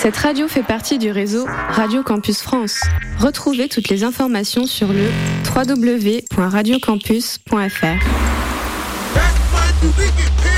Cette radio fait partie du réseau Radio Campus France. Retrouvez toutes les informations sur le www.radiocampus.fr.